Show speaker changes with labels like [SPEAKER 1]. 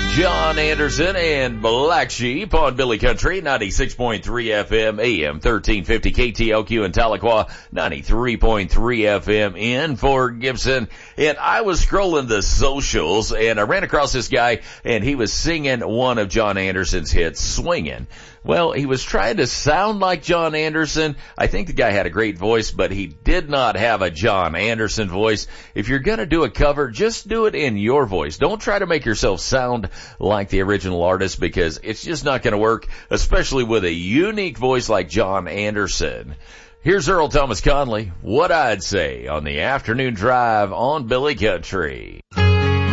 [SPEAKER 1] John Anderson and Black Sheep on Billy Country, 96.3 FM, AM 1350 KTLQ in Tahlequah, 93.3 FM in Fort Gibson. And I was scrolling the socials and I ran across this guy and he was singing one of John Anderson's hits, Swingin'. Well, he was trying to sound like John Anderson. I think the guy had a great voice, but he did not have a John Anderson voice. If you're gonna do a cover, just do it in your voice. Don't try to make yourself sound like the original artist because it's just not gonna work, especially with a unique voice like John Anderson. Here's Earl Thomas Conley, What I'd Say on the Afternoon Drive on Billy Country.